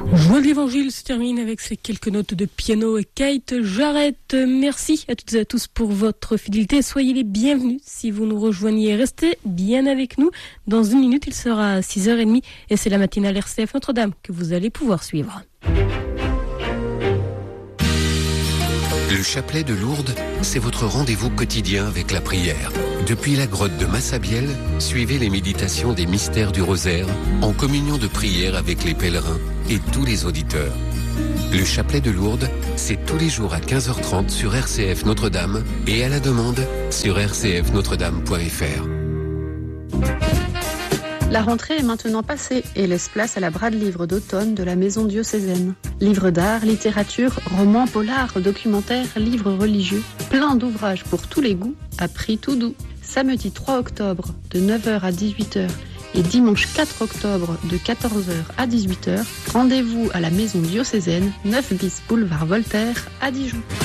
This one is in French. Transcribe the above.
Joie de l'Évangile se termine avec ces quelques notes de piano et Kate Jarrett. Merci à toutes et à tous pour votre fidélité. Soyez les bienvenus si vous nous rejoignez. Restez bien avec nous. Dans une minute, il sera 6h30 et c'est la matinale RCF Notre-Dame que vous allez pouvoir suivre. Le chapelet de Lourdes, c'est votre rendez-vous quotidien avec la prière. Depuis la grotte de Massabielle, suivez les méditations des mystères du rosaire en communion de prière avec les pèlerins et tous les auditeurs. Le chapelet de Lourdes, c'est tous les jours à 15h30 sur RCF Notre-Dame et à la demande sur rcfnotredame.fr. La rentrée est maintenant passée et laisse place à la brade livre d'automne de la maison diocésaine. Livres d'art, littérature, romans, polars, documentaires, livres religieux, plein d'ouvrages pour tous les goûts, à prix tout doux. Samedi 3 octobre de 9h à 18h et dimanche 4 octobre de 14h à 18h, rendez-vous à la maison diocésaine, 9 bis boulevard Voltaire à Dijon.